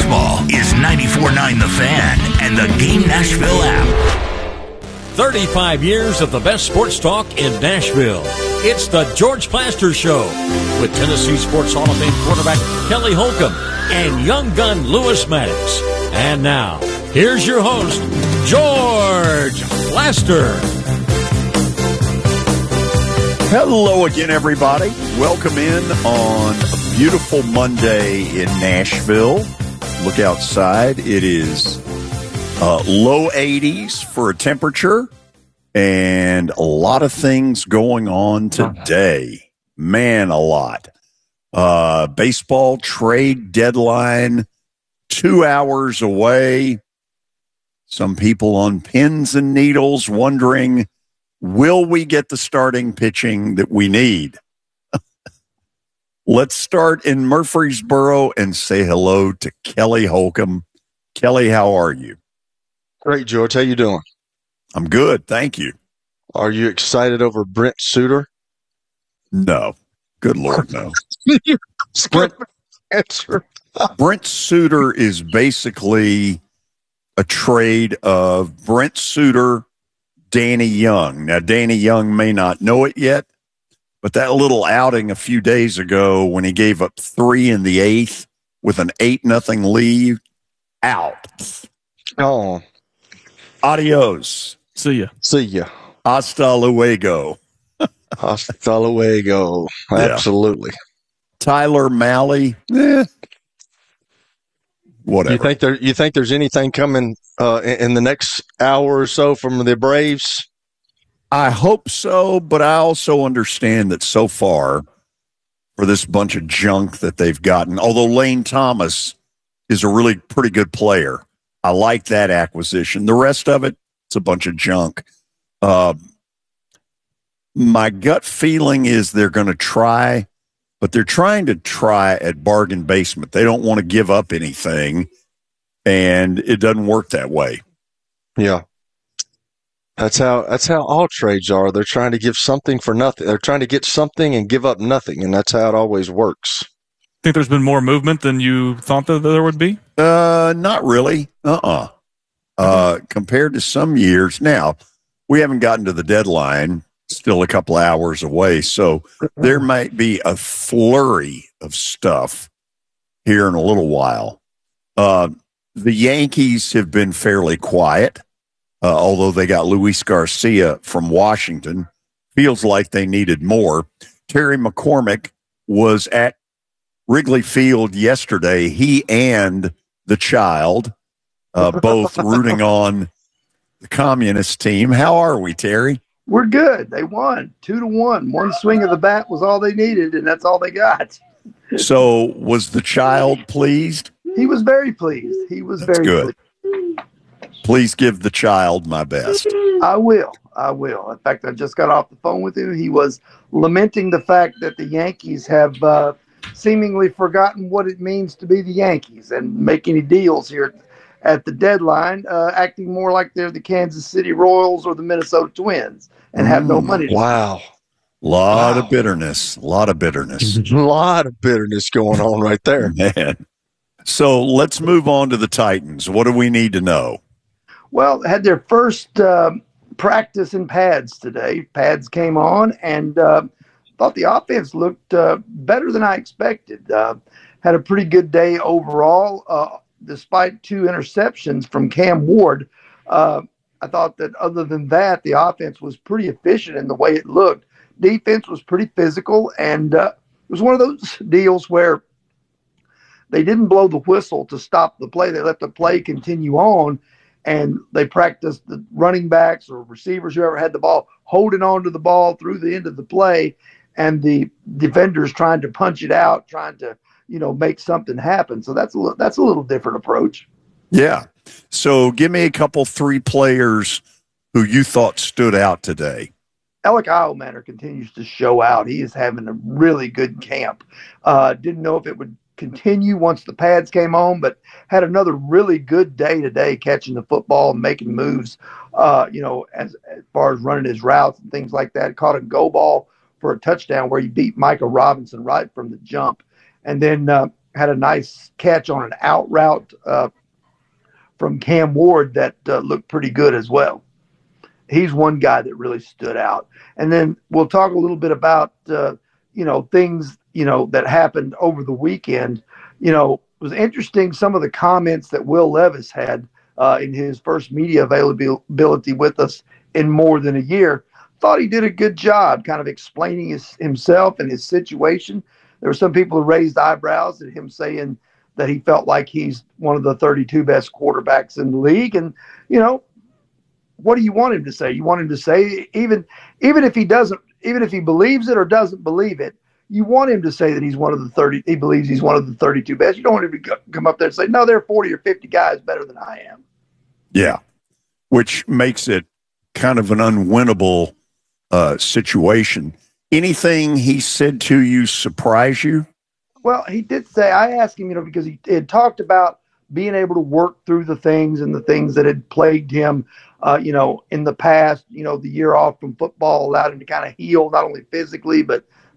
baseball is 94.9 The Fan and the Game Nashville app. 35 years of the best sports talk in Nashville. It's the George Plaster Show with Tennessee Sports Hall of Fame quarterback Kelly Holcomb and young gun Lewis Maddox. And now, here's your host, George Plaster. Hello again, everybody. Welcome in on a beautiful Monday in Nashville. Look outside. It is low 80s for a temperature and a lot of things going on today. Man, a lot. Baseball trade deadline 2 hours away. Some people on pins and needles wondering, will we get the starting pitching that we need? Let's start in Murfreesboro and say hello to Kelly Holcomb. Kelly, how are you? Great, George. How you doing? I'm good, thank you. Are you excited over Brent Suter? No. Good Lord, no. Answer. Brent Suter is basically a trade of Brent Suter, Danny Young. Now, Danny Young may not know it yet, but that little outing a few days ago when he gave up 3 in the 8th with an 8-0 lead, out. Oh. Adios. See ya. Hasta luego. Hasta luego. Absolutely. Tyler Mahle, whatever. You think there's anything coming in the next hour or so from the Braves? I hope so, but I also understand that so far for this bunch of junk that they've gotten, although Lane Thomas is a really pretty good player. I like that acquisition. The rest of it, it's a bunch of junk. My gut feeling is they're going to try, but they're trying to try at bargain basement. They don't want to give up anything, and it doesn't work that way. Yeah. That's how all trades are. They're trying to give something for nothing. They're trying to get something and give up nothing, and that's how it always works. Think there's been more movement than you thought that there would be? Not really. Compared to some years. Now, we haven't gotten to the deadline, still a couple hours away, so there might be a flurry of stuff here in a little while. The Yankees have been fairly quiet, although they got Luis Garcia from Washington. Feels like they needed more. Terry McCormick was at Wrigley Field yesterday, he and the child, both rooting on the communist team. How are we, Terry? We're good. They won 2-1. One swing of the bat was all they needed, and that's all they got. So was the child pleased? He was very pleased. He was That's very good. pleased. Please give the child my best. I will. In fact, I just got off the phone with him. He was lamenting the fact that the Yankees have seemingly forgotten what it means to be the Yankees and make any deals here at the deadline, acting more like they're the Kansas City Royals or the Minnesota Twins and have no money to Wow. Lot of bitterness. A lot of bitterness going on right there. Man. So let's move on to the Titans. What do we need to know? Well, had their first practice in pads today. Pads came on and thought the offense looked better than I expected. Had a pretty good day overall, despite 2 interceptions from Cam Ward. I thought that other than that, the offense was pretty efficient in the way it looked. Defense was pretty physical, and it was one of those deals where they didn't blow the whistle to stop the play. They let the play continue on, and they practiced the running backs or receivers, whoever had the ball, holding on to the ball through the end of the play, and the defenders trying to punch it out, trying to, make something happen. So that's a little different approach. Yeah. So give me a couple 3 players who you thought stood out today. Alec Eilmanner continues to show out. He is having a really good camp. Didn't know if it would continue once the pads came on, but had another really good day today catching the football and making moves, as far as running his routes and things like that. Caught a go ball for a touchdown where he beat Micah Robinson right from the jump. And then had a nice catch on an out route from Cam Ward that looked pretty good as well. He's one guy that really stood out. And then we'll talk a little bit about, things, that happened over the weekend. It was interesting, some of the comments that Will Levis had in his first media availability with us in more than a year. Thought he did a good job kind of explaining himself and his situation. There were some people who raised eyebrows at him saying that he felt like he's one of the 32 best quarterbacks in the league. And, what do you want him to say? You want him to say, even if he believes it or doesn't believe it, you want him to say that he's one of the 30, he believes he's one of the 32 best. You don't want him to come up there and say, no, there are 40 or 50 guys better than I am. Yeah. Which makes it kind of an unwinnable situation. Anything he said to you surprise you? Well, he did say, I asked him, because he had talked about being able to work through the things and the things that had plagued him, in the past, the year off from football allowed him to kind of heal, not only physically, but